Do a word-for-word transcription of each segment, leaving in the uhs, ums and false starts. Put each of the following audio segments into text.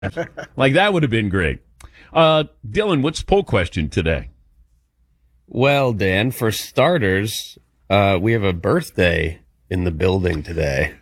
Like, that would have been great. Uh, Dylan, what's the poll question today? Well, Dan, for starters, uh, we have a birthday in the building today.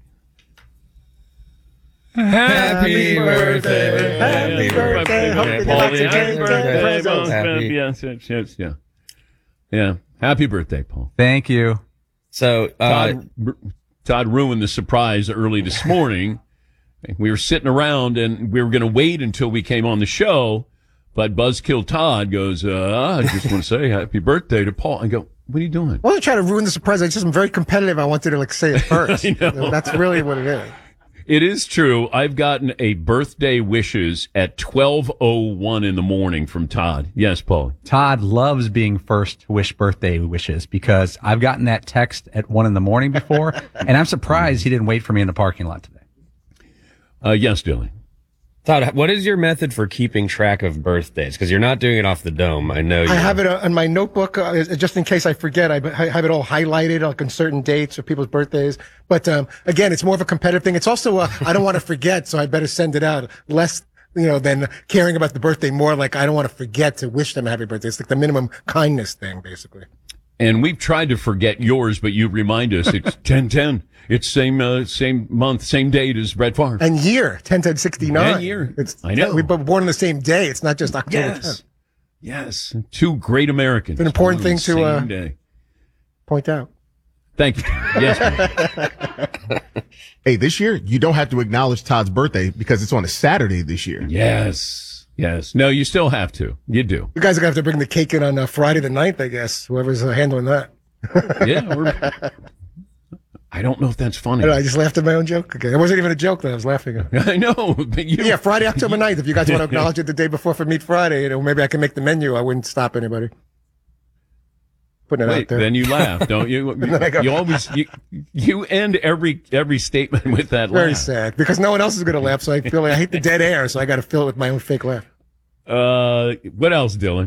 Happy birthday. Happy birthday. Hope you Happy get lots of birthday. presents. Happy- Yes, yes, yes, yeah. Yeah. Happy birthday, Paul. Thank you. So, uh, Todd, Todd ruined the surprise early this morning. We were sitting around and we were going to wait until we came on the show, but Buzzkill Todd goes, uh, I just want to say happy birthday to Paul. I go, what are you doing? I wasn't trying to ruin the surprise. I just am very competitive. I wanted to like say it first. I know. That's really what it is. It is true. I've gotten a birthday wishes at twelve oh one in the morning from Todd. Yes, Paul. Todd loves being first to wish birthday wishes because I've gotten that text at one in the morning before, and I'm surprised he didn't wait for me in the parking lot today. Uh, yes, Dylan. Todd, what is your method for keeping track of birthdays? Because you're not doing it off the dome. I know you I have it uh, in my notebook, uh, just in case I forget. I, I have it all highlighted like on certain dates or people's birthdays. But um, again, it's more of a competitive thing. It's also uh, I don't want to forget, so I better send it out less, you know, than caring about the birthday. More like I don't want to forget to wish them a happy birthday. It's like the minimum kindness thing, basically. And we've tried to forget yours, but you remind us it's ten ten. It's same uh, same month, same date as Brett Favre. And year, ten ten sixty-nine. And year. It's, I know. We were born on the same day. It's not just October Yes. tenth. Yes. Two great Americans. It's an important born on thing the to, uh, same day. Point out. Thank you. Yes. Paul. Hey, this year, you don't have to acknowledge Todd's birthday because it's on a Saturday this year. Yes. Yes. No, you still have to. You do. You guys are going to have to bring the cake in on uh, Friday the ninth, I guess, whoever's uh, handling that. Yeah. We're, I don't know if that's I, funny. don't know, I just laughed at my own joke. Okay. It wasn't even a joke that I was laughing at. I know. But you, Yeah, Friday, October ninth. If you guys want to acknowledge it the day before for Meet Friday, you know, maybe I can make the menu. I wouldn't stop anybody. Putting it Wait, out there. then you laugh, don't you? You, I go- you always you, you end every every statement with that Very laugh. sad because no one else is going to laugh. So I feel like I hate the dead air. So I got to fill it with my own fake laugh. Uh, what else, Dylan?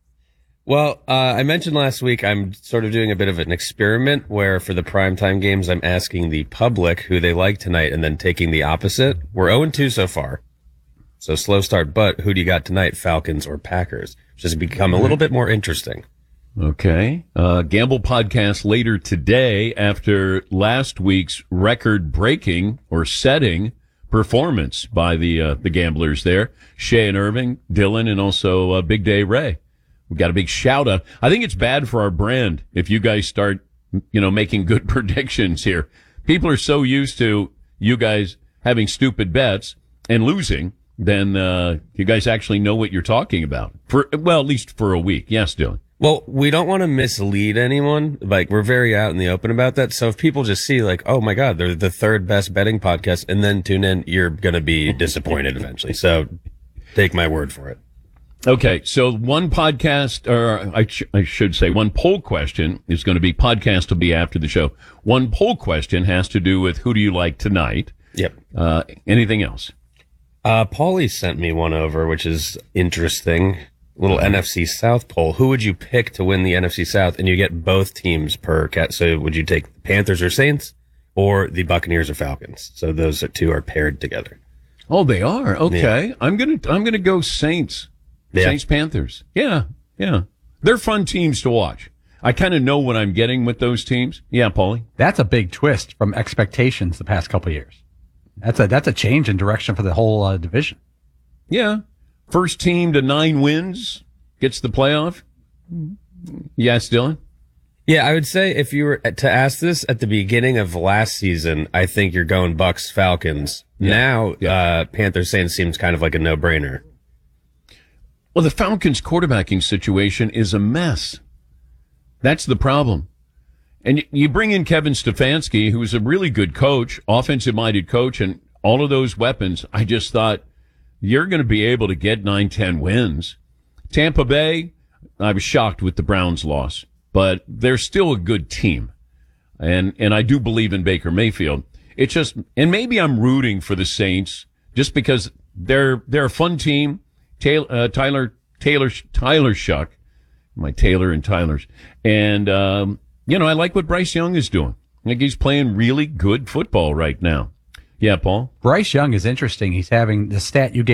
Well, uh, I mentioned last week I'm sort of doing a bit of an experiment where for the primetime games, I'm asking the public who they like tonight and then taking the opposite. We're oh and two so far. So slow start, but who do you got tonight, Falcons or Packers? Which has become a little bit more interesting. Okay. Uh, Gamble podcast later today after last week's record breaking or setting performance by the, uh, the gamblers there. Shay and Irving, Dylan, and also, uh, Big Day Ray. We got a big shout out. I think it's bad for our brand if you guys start, you know, making good predictions here. People are so used to you guys having stupid bets and losing, then, uh, you guys actually know what you're talking about. For, well, at least for a week. Yes, Dylan. Well, we don't want to mislead anyone. Like, we're very out in the open about that. So if people just see, like, oh my God, they're the third best betting podcast, and then tune in, you're going to be disappointed eventually. So take my word for it. Okay, so one podcast, or I, sh- I should say, one poll question is going to be, podcast will be after the show. One poll question has to do with who do you like tonight? Yep. Uh, anything else? Uh, Paulie sent me one over, which is interesting. Little N F C South poll. Who would you pick to win the N F C South? And you get both teams per cat. So would you take the Panthers or Saints or the Buccaneers or Falcons? So those are two are paired together. Oh, they are. Okay. I'm going to, I'm going to go Saints. Yeah. Saints Panthers. Yeah. Yeah. They're fun teams to watch. I kind of know what I'm getting with those teams. Yeah, Paulie. That's a big twist from expectations the past couple of years. That's a that's a change in direction for the whole uh, division. Yeah. First team to nine wins gets the playoff. Yes, Dylan? Yeah, I would say if you were to ask this at the beginning of last season, I think you're going Bucks Falcons. Yeah. Now, Yeah. uh, Panthers Saints seems kind of like a no brainer. Well, the Falcons' quarterbacking situation is a mess. That's the problem. And you bring in Kevin Stefanski, who's a really good coach, offensive-minded coach, and all of those weapons. I just thought you're going to be able to get nine, ten wins. Tampa Bay, I was shocked with the Browns' loss, but they're still a good team. And and I do believe in Baker Mayfield. It's just, and maybe I'm rooting for the Saints just because they're they're a fun team. Taylor, uh, Tyler, Taylor, Tyler Shuck, my Taylor and Tyler's. And, um, you know, I like what Bryce Young is doing. I think he's playing really good football right now. Yeah, Paul? Bryce Young is interesting. He's having the stat you gave